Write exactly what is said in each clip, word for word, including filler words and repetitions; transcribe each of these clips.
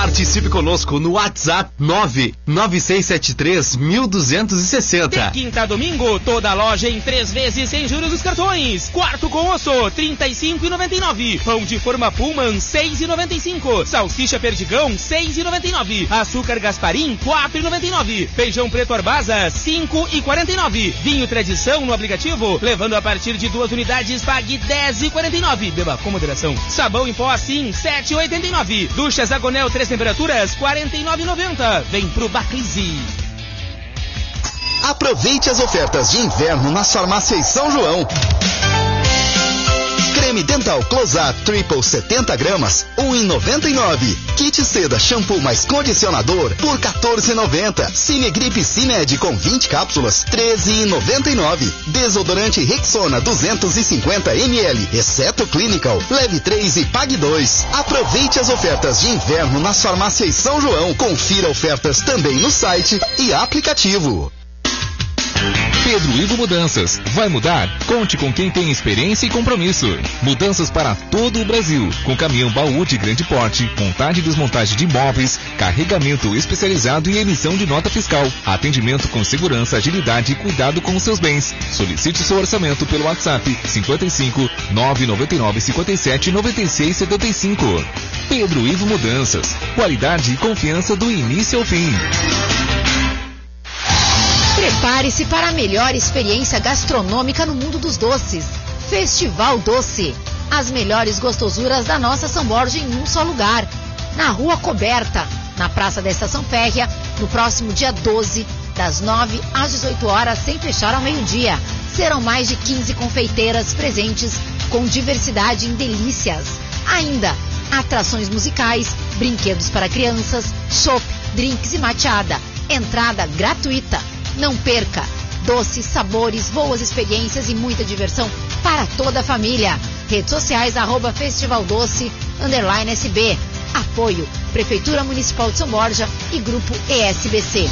Participe conosco no WhatsApp nove nove seis sete três um dois seis zero. De quinta a domingo, toda a loja em três vezes sem juros dos cartões. Quarto com osso, trinta e cinco reais e noventa e nove centavos. Pão de forma Pullman, seis reais e noventa e cinco centavos. Salsicha Perdigão, seis reais e noventa e nove centavos. Açúcar Gasparim, quatro reais e noventa e nove centavos. Feijão preto Arbasa, cinco reais e quarenta e nove centavos. Vinho Tradição no aplicativo, levando a partir de duas unidades, pague dez reais e quarenta e nove centavos. Beba com moderação. Sabão em pó assim, sete reais e oitenta e nove centavos. Ducha Zagonel, três temperaturas, quarenta e nove reais e noventa centavos. Vem pro Baclizi. Aproveite as ofertas de inverno nas farmácias São João. Creme Dental Close-Up Triple setenta gramas, um real e noventa e nove centavos. Kit Seda Shampoo mais Condicionador por quatorze reais e noventa centavos. Cinegrip Cimed com vinte cápsulas, treze reais e noventa e nove centavos. Desodorante Rexona duzentos e cinquenta mililitros, exceto Clinical. Leve três e pague dois. Aproveite as ofertas de inverno nas farmácias São João. Confira ofertas também no site e aplicativo. Pedro Ivo Mudanças. Vai mudar? Conte com quem tem experiência e compromisso. Mudanças para todo o Brasil. Com caminhão baú de grande porte, montagem e desmontagem de imóveis, carregamento especializado e emissão de nota fiscal. Atendimento com segurança, agilidade e cuidado com os seus bens. Solicite seu orçamento pelo WhatsApp cinquenta e cinco, nove nove nove, cinquenta e sete, noventa e seis, setenta e cinco. Pedro Ivo Mudanças. Qualidade e confiança do início ao fim. Prepare-se para a melhor experiência gastronômica no mundo dos doces. Festival Doce. As melhores gostosuras da nossa São Borja em um só lugar. Na Rua Coberta, na Praça da Estação Férrea, no próximo dia doze, das nove às dezoito horas, sem fechar ao meio-dia. Serão mais de quinze confeiteiras presentes com diversidade em delícias. Ainda, atrações musicais, brinquedos para crianças, chopp, drinks e mateada. Entrada gratuita. Não perca! Doces, sabores, boas experiências e muita diversão para toda a família. Redes sociais, arroba Festival Doce, underline S B. Apoio, Prefeitura Municipal de São Borja e Grupo E S B C.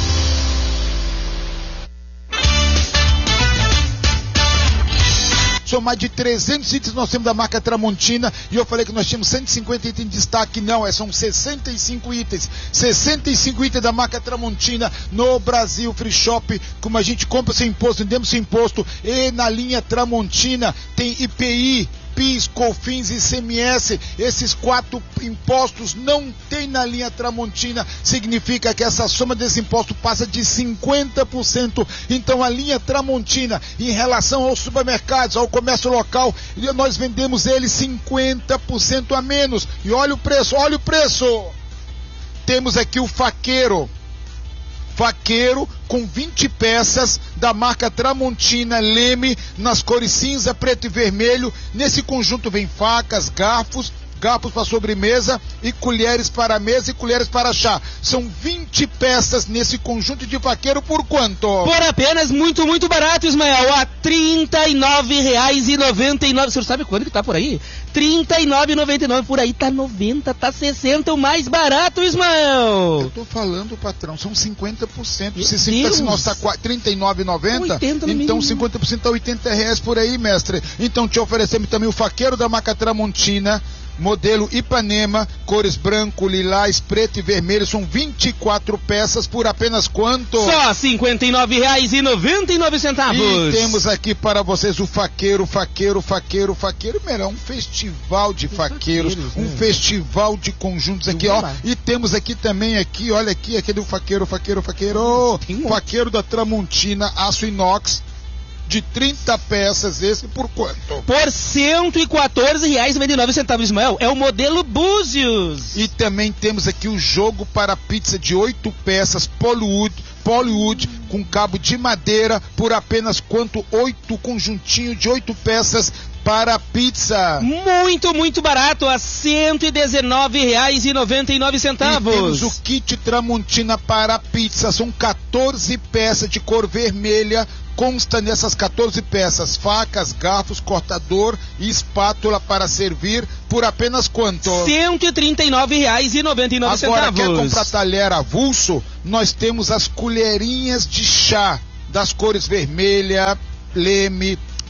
São mais de trezentos itens nós temos da marca Tramontina, e eu falei que nós tínhamos cento e cinquenta itens de destaque. Não, é, são sessenta e cinco itens, sessenta e cinco itens da marca Tramontina no Brasil Free Shop. Como a gente compra sem imposto, vendemos sem imposto, e na linha Tramontina tem I P I, PIS, COFINS e I C M S. Esses quatro impostos não tem na linha Tramontina. Significa que essa soma desse imposto passa de cinquenta por cento. Então a linha Tramontina, em relação aos supermercados, ao comércio local, nós vendemos ele cinquenta por cento a menos. E olha o preço, olha o preço. Temos aqui o faqueiro. Faqueiro com vinte peças da marca Tramontina Leme, nas cores cinza, preto e vermelho. Nesse conjunto vem facas, garfos, garfos para sobremesa e colheres para mesa e colheres para chá. São vinte peças nesse conjunto de faqueiro. Por quanto? Por apenas muito, muito barato, Ismael. A trinta e nove reais e noventa e nove centavos. O senhor sabe quanto que tá por aí? trinta e nove reais e noventa e nove centavos. Por aí tá noventa, tá sessenta, o mais barato, Ismael. Eu tô falando, patrão, são cinquenta por cento. Se cinquenta por cento se nós tá trinta e nove reais e noventa centavos, então cinquenta por cento tá oitenta reais por aí, mestre. Então te oferecemos também o faqueiro da marca Tramontina, modelo Ipanema, cores branco, lilás, preto e vermelho. São vinte e quatro peças por apenas quanto? Só cinquenta e nove reais e noventa e nove centavos. E temos aqui para vocês o faqueiro, faqueiro, faqueiro, faqueiro. Melhor, um festival de faqueiros, faqueiros, um né? festival de conjuntos aqui, ó. E temos aqui também, aqui, olha aqui, aquele faqueiro, faqueiro, faqueiro. Um faqueiro da Tramontina, aço inox, de trinta peças, esse por quanto? Por cento e quatorze reais e noventa e nove centavos, Ismael. É o modelo Búzios. E também temos aqui o jogo para pizza de oito peças, Polywood, Polywood, com cabo de madeira, por apenas quanto? Oito conjuntinho de oito peças para pizza. Muito, muito barato, a cento e dezenove reais e noventa e nove centavos. E temos o kit Tramontina para pizza, são quatorze peças de cor vermelha. Consta nessas quatorze peças facas, garfos, cortador e espátula para servir, por apenas quanto? cento e trinta e nove reais e noventa e nove centavos. Agora, quer comprar talher avulso? Nós temos as colherinhas de chá das cores vermelha, Leme,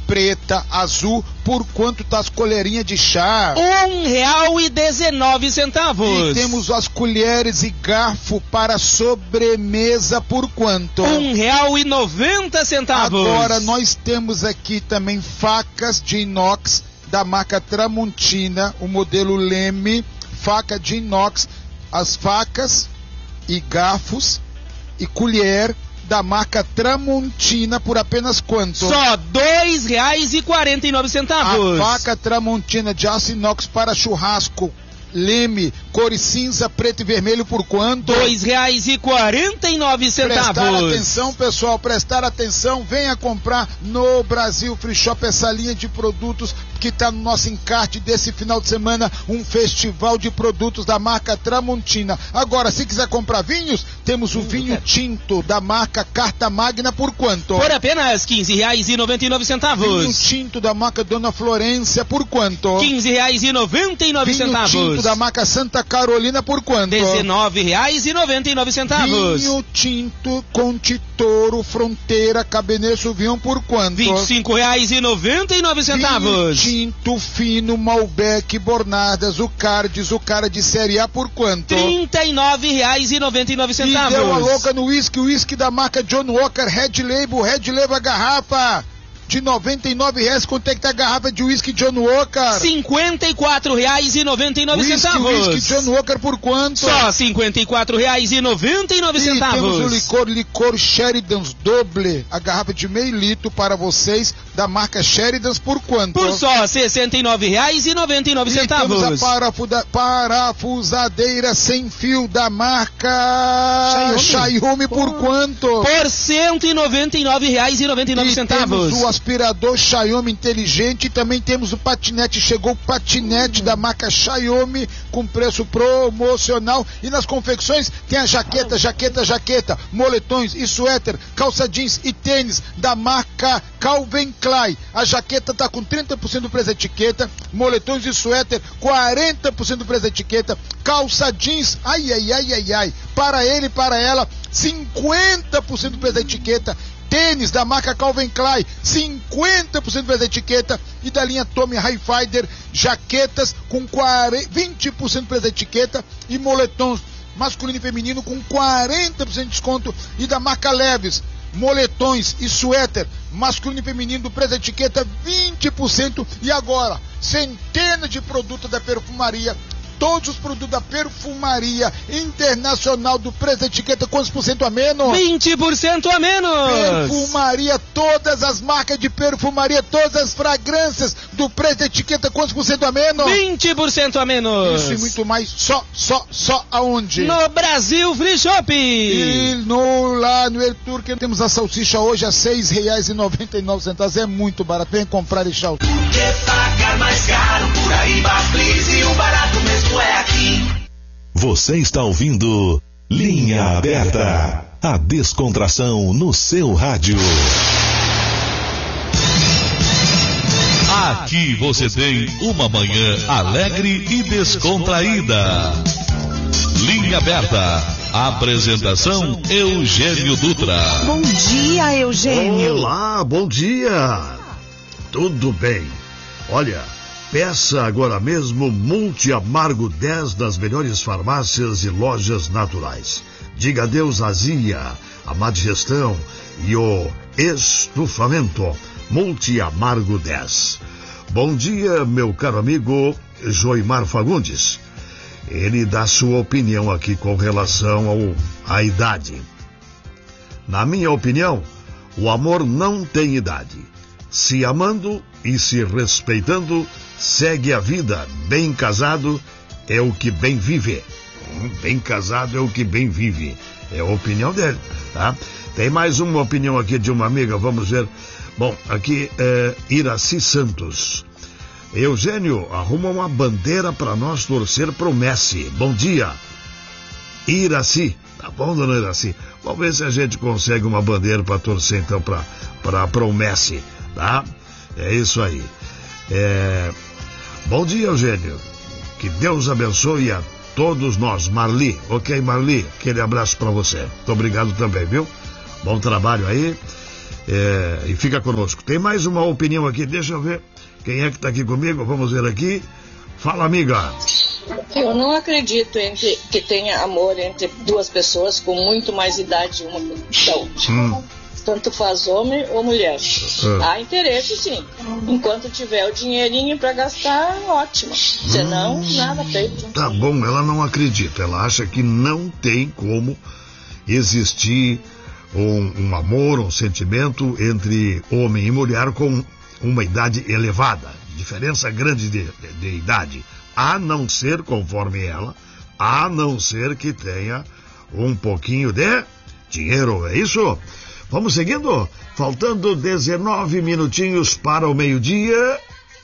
preta, azul. Por quanto tá as colherinhas de chá? Um real e dezenove centavos. E temos as colheres e garfo para sobremesa por quanto? Um real e noventa centavos. Agora nós temos aqui também facas de inox da marca Tramontina, o modelo Leme, faca de inox, as facas e garfos e colher da marca Tramontina por apenas quanto? Só dois reais e quarenta e nove centavos. A faca Tramontina de aço inox para churrasco Leme, cor cinza, preto e vermelho por quanto? Dois reais e quarenta e nove centavos. Prestar atenção, pessoal, prestar atenção, venha comprar no Brasil Free Shop essa linha de produtos que está no nosso encarte desse final de semana, um festival de produtos da marca Tramontina. Agora, se quiser comprar vinhos, temos o vinho tinto da marca Carta Magna por quanto? Por apenas quinze reais e noventa e nove centavos. Vinho tinto da marca Dona Florência por quanto? quinze reais e noventa e nove centavos. Vinho tinto da marca Santa Carolina por quanto? dezenove reais e noventa e nove centavos. Vinho tinto Contitoro Fronteira Cabernet Sauvignon por quanto? vinte e cinco reais e noventa e nove centavos. Vinho tinto fino Malbec Bornada Zucard Zucard de série A por quanto? trinta e nove reais e noventa e nove centavos. E deu a louca no whisky, whisky da marca John Walker Red Label, Red Label a garrafa de noventa e nove reais. Quanto é que tá a garrafa de whisky John Walker? cinquenta e quatro reais e noventa e nove centavos. Whisky John Walker por quanto? Só cinquenta e quatro reais e noventa e nove centavos. E temos o licor, licor Sheridan's Doble, a garrafa de meio litro para vocês, da marca Sheridan's por quanto? Por só sessenta e nove reais e noventa e nove centavos. E temos a parafuda, parafusadeira sem fio da marca Xiaomi, Xiaomi por, por quanto? Por cento e noventa e nove reais e noventa e nove centavos. Temos o aspirador Xiaomi inteligente, e também temos o patinete, chegou o patinete da marca Xiaomi com preço promocional, e nas confecções tem a jaqueta, jaqueta, jaqueta, moletões e suéter, calça jeans e tênis da marca Calvin Klein. A jaqueta tá com trinta por cento do preço da etiqueta, moletões e suéter quarenta por cento do preço da etiqueta, calça jeans, ai, ai, ai, ai, ai, para ele e para ela, cinquenta por cento do preço da etiqueta, tênis da marca Calvin Klein, cinquenta por cento do preço da etiqueta, e da linha Tommy Hilfiger, jaquetas com vinte por cento do preço da etiqueta, e moletons masculino e feminino com quarenta por cento de desconto, e da marca Levi's, moletões e suéter masculino e feminino do preço da etiqueta vinte por cento. E agora, centenas de produtos da perfumaria, todos os produtos da perfumaria internacional do preço da etiqueta, quantos por cento a menos? vinte por cento a menos. Perfumaria, todas as marcas de perfumaria, todas as fragrâncias do preço da etiqueta, quantos por cento a menos? vinte por cento a menos. Isso e muito mais, só, só, só aonde? No Brasil Free Shop. E no, lá no El Turque temos a salsicha hoje a seis reais e noventa e nove centavos, é muito barato, vem comprar e tchau. Por que pagar mais caro por aí, Barclays, e o barato mesmo é aqui. Você está ouvindo Linha Aberta, a descontração no seu rádio. Aqui você tem uma manhã alegre e descontraída. Linha Aberta. Apresentação Eugênio Dutra. Bom dia, Eugênio. Olá, bom dia. Tudo bem. Olha, peça agora mesmo Multi Amargo dez das melhores farmácias e lojas naturais. Diga adeus à azia, a má digestão e o estufamento. Multi Amargo dez. Bom dia, meu caro amigo Joimar Fagundes. Ele dá sua opinião aqui com relação ao, à idade. Na minha opinião, o amor não tem idade. Se amando e se respeitando, segue a vida. Bem casado é o que bem vive. Bem casado é o que bem vive. É a opinião dele, tá? Tem mais uma opinião aqui de uma amiga, vamos ver. Bom, aqui é Iraci Santos. Eugênio, arruma uma bandeira para nós torcer pro Messi. Bom dia. Iraci. Tá bom, dona Iraci? Vamos ver se a gente consegue uma bandeira para torcer então para para pro Messi, tá? É isso aí. É... Bom dia, Eugênio. Que Deus abençoe a todos nós. Marli. Ok, Marli? Aquele abraço para você. Muito obrigado também, viu? Bom trabalho aí. É, e fica conosco. Tem mais uma opinião aqui, deixa eu ver quem é que está aqui comigo, vamos ver aqui. Fala, amiga. Eu não acredito entre, que tenha amor entre duas pessoas com muito mais idade uma da outra. Hum. Tanto faz homem ou mulher. Uh. Há interesse, sim. Enquanto tiver o dinheirinho para gastar, ótimo. Senão, hum. nada feito. Tá bom, ela não acredita. Ela acha que não tem como existir um, um amor, um sentimento entre homem e mulher com uma idade elevada. Diferença grande de, de, de idade. A não ser, conforme ela, a não ser que tenha um pouquinho de dinheiro. É isso? Vamos seguindo? Faltando dezenove minutinhos para o meio-dia.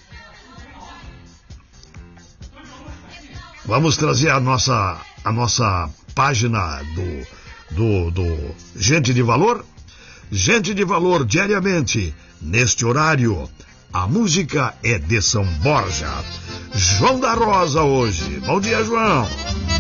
Vamos trazer a nossa, a nossa página do, do, do Gente de Valor. Gente de Valor diariamente, neste horário. A música é de São Borja. João da Rosa hoje. Bom dia, João.